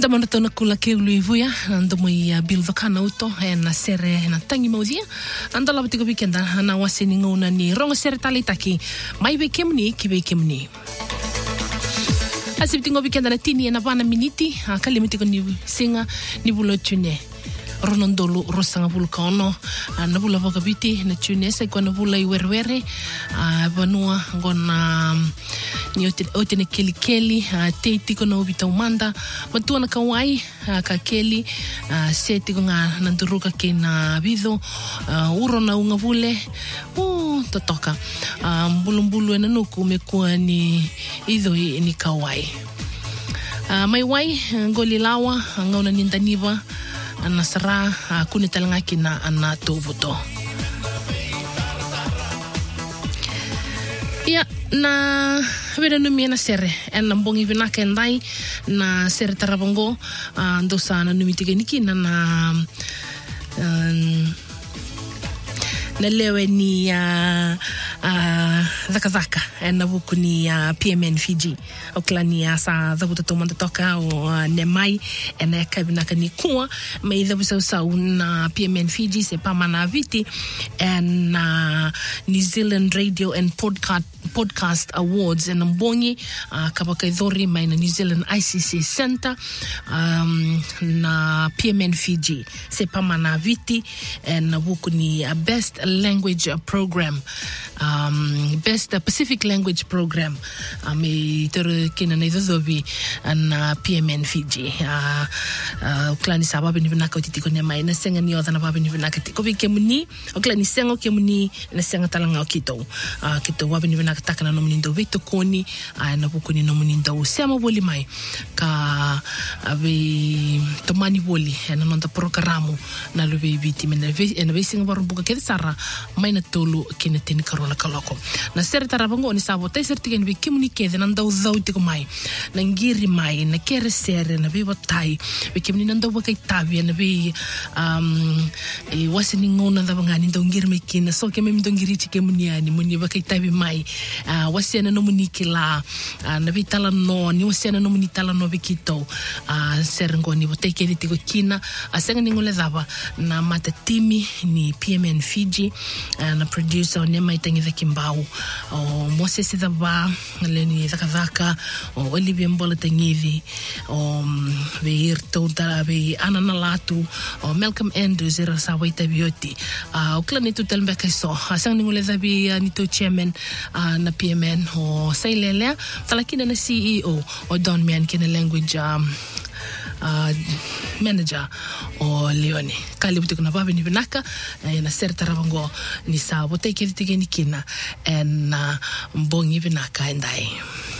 Ndamana tona kula ke luivuya ndamo I Bill Vakana uto na sere na tangi maudia andala batiko weekenda na wasini ngona ni rongo sere talitaki mai bekemni ki bekemni asibtingo weekenda na tini na vana miniti kalimitiko ni singa ni bulo tune ronondolo rosanga vulkano na bula vakabiti na tune sai kona bula iwerwere vanua ngona ni otene keli teiti kona ubita umanda matua na kawai ka keli seti nga nanduruka ke na vidho uro na unga vule totoka mbulumbulu na nuku mekua ni idho ni kawai mai wai ngoli lawa ngauna nindaniva anasara kune talanga kina ana tovuto ya na vera numi na sere en mbongi vinaka ndai na sere tarabango ndosa na numi tigeniki na lewe ni dhaka na buku ni PMN Fiji oklani sa dhabuta tomanda toka o nemai ena kabinaka ni kuwa mai dhabusa sa na PMN Fiji se pamana viti and New Zealand Radio and Podcast Awards en mbongi kabakaidhori mai na New Zealand ICC Center na PMN Fiji se pamana viti en buku ni Best Language Program Best Pacific Language Program me tere kina na idhobi na PMN Fiji klani sababu ni vinaka utitiko ne mai na senga ni odha na babu ni vinaka tiko kemuni oklani senga kemuni na senga talanga kito wabu ni vinaka taka na nomuni ndo veto koni na buku ni nomuni ndo sema boli mai ka ave tomani boli na nonda programo na lube viti mena ve singa baru buka kedi sara mai na tolu kina tini karola kaloko na sere tarabango ni sabo tai serti gen kemuni kede na ndau tiko mai na ngiri mai na kere sere na be watai be kemuni na ndau wakai tabi na be wasini ngona da bangani ndau ngiri mai kina so kememi ndau ngiri kemuni ani muni wakai tabi mai wasiana no muni kila na be tala no ni wasiana no muni tala no bekito sere ngoni watai kede tiko kina asenga ningole daba na matatimi ni PMN Fiji na producer ne mai tangi the kimbau o Moses daba leni zakazaka o Olivia Mbola tangivi o veirto be anana latu o Malcolm Andrews era sawaita bioti o klani tutal so asang ningule zabi ni to chairman na PMN o sailele talakina na CEO o Don Man kina language manager o Leone kalibuti kuna babi ni vinaka na sere tarabango ni sabo te kiti kina en mbongi vinaka endai